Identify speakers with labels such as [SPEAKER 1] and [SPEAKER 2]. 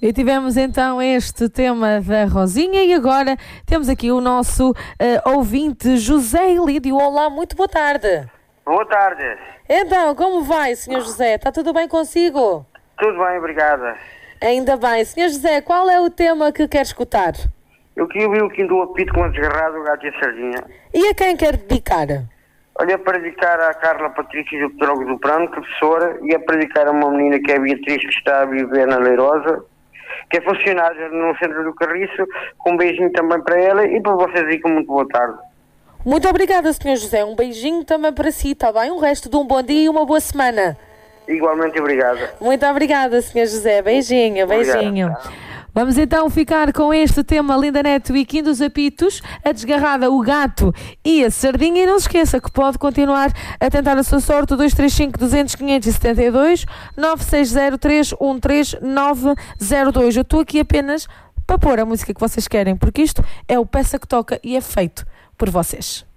[SPEAKER 1] E tivemos então este tema da Rosinha e agora temos aqui o nosso ouvinte José Elídio. Olá, muito boa tarde.
[SPEAKER 2] Boa tarde.
[SPEAKER 1] Então, como vai, Sr. José? Está tudo bem consigo?
[SPEAKER 2] Tudo bem, obrigada.
[SPEAKER 1] Ainda bem. Sr. José, qual é o tema que quer escutar?
[SPEAKER 2] Eu queria ouvir o Quinto Apito com a Desgarrado, o Gato e a Sardinha.
[SPEAKER 1] E a quem quer dedicar?
[SPEAKER 2] Olha, para dedicar à Carla Patrícia do Pedrógão do Prano, professora, e a para dedicar a uma menina que é a Beatriz, que está a viver na Leirosa, que é funcionária no centro do Carriço, com um beijinho também para ela e para vocês aí com muito boa tarde.
[SPEAKER 1] Muito obrigada, Sr. José. Um beijinho também para si, está bem? O resto de um bom dia e uma boa semana.
[SPEAKER 2] Igualmente, obrigada.
[SPEAKER 1] Muito obrigada, Sr. José. Beijinho, beijinho.
[SPEAKER 2] Obrigado.
[SPEAKER 1] Vamos então ficar com este tema Linda Neto e Quinto dos Apitos, a Desgarrada, o Gato e a Sardinha. E não se esqueça que pode continuar a tentar a sua sorte, o 235-200-572, 960-313-902. Eu estou aqui apenas para pôr a música que vocês querem, porque isto é o Peça que Toca e é feito por vocês.